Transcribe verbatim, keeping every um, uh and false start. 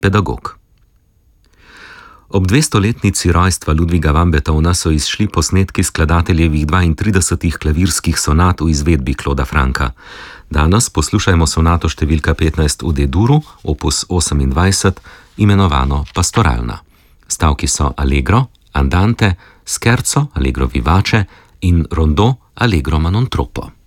pedagog. Ob dvestoletnici rojstva Ludviga van Beethovna so izšli posnetki skladateljevih dvaintridesetih klavirskih sonat v izvedbi Clauda Franka. Danes poslušajmo sonato številka petnajst v D-duru, opus osemindvajset, imenovano Pastoralna. Stavki so allegro, andante, scherzo, allegro vivace in rondo, allegro ma non troppo.